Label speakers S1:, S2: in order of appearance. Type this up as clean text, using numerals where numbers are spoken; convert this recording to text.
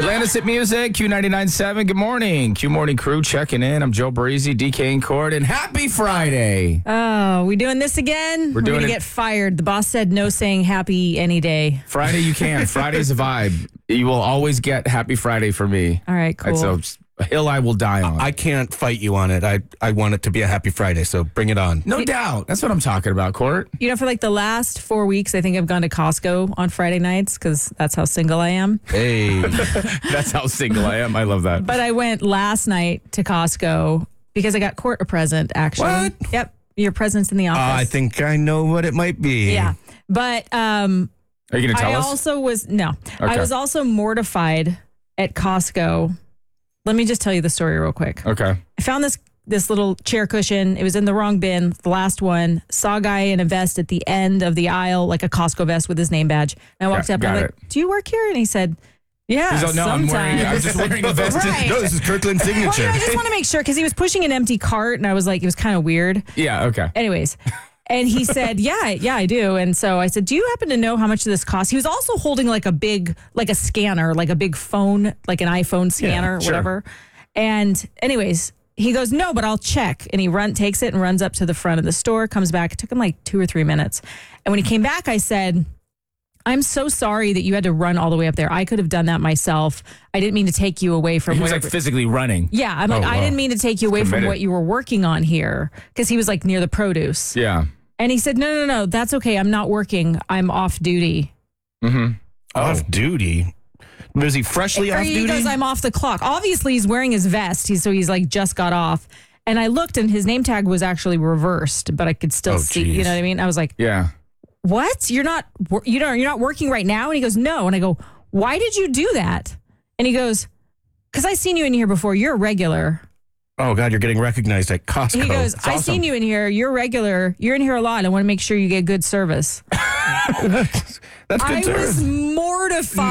S1: Atlantis Hit Music, Q99.7. Good morning. Q Morning Crew checking in. I'm Joe Breezy, DK and Cord, and happy Friday.
S2: Oh, we doing this again? We're
S1: doing
S2: going to
S1: it.
S2: get fired. The boss said no saying happy any day.
S1: Friday you can. Friday's a vibe. You will always get happy Friday for me.
S2: All right, cool.
S1: It's a hill I will die on.
S3: I can't fight you on it. I want it to be a happy Friday, so bring it on.
S1: No doubt. That's what I'm talking about, Court.
S2: You know, for like the last 4 weeks, I think I've gone to Costco on Friday nights because that's how single I am.
S3: Hey.
S1: That's how single I am. I love that.
S2: But I went last night to Costco because I got Court a present, actually.
S3: What?
S2: Yep. Your present's in the office.
S3: I think I know what it might be.
S2: Yeah. But
S1: Are you going to tell
S2: I
S1: us?
S2: also was, no.
S1: Okay.
S2: I was also mortified at Costco. Let me just tell you the story real quick.
S1: Okay.
S2: I found this little chair cushion. It was in the wrong bin, the last one. Saw a guy in a vest at the end of the aisle, like a Costco vest with his name badge. And I walked up and I'm
S1: got
S2: like, do you work here? And he said, yeah,
S1: He's like, no, I'm just wearing a vest.
S2: Right.
S3: No, this is Kirkland's
S2: Well,
S3: signature.
S2: I just want to make sure because he was pushing an empty cart and I was like, it was kind of weird.
S1: Yeah, okay.
S2: Anyways. And he said, yeah, I do. And so I said, do you happen to know how much this costs? He was also holding like a scanner, like a big phone, like an iPhone scanner,
S1: sure.
S2: whatever. And anyways, he goes, no, but I'll check. And he takes it and runs up to the front of the store, comes back. It took him like 2 or 3 minutes. And when he came back, I said, I'm so sorry that you had to run all the way up there. I could have done that myself. I didn't mean to take you away from
S1: He was
S2: whatever.
S1: like physically running.
S2: Yeah, I'm like,
S1: Oh,
S2: I
S1: wow.
S2: didn't mean to take you away from
S1: Committed.
S2: what you were working on here. Because he was like near the produce.
S1: Yeah.
S2: And he said, no, that's okay. I'm not working. I'm off duty.
S1: Mm-hmm.
S3: Off duty? Was he freshly
S2: Or
S3: off
S2: he
S3: duty?
S2: goes, I'm off the clock. Obviously, he's wearing his vest. So he's like just got off. And I looked and his name tag was actually reversed, but I could still see,
S3: geez.
S2: you know what I mean? I was like,
S1: Yeah.
S2: what? You're not working right now? And he goes, no. And I go, why did you do that? And he goes, because I seen you in here before. You're a regular.
S3: Oh, God, you're getting recognized at Costco.
S2: He goes, I seen you in here. You're regular. You're in here a lot. I want to make sure you get good service.
S3: That's good
S2: I
S3: service.
S2: was mortified.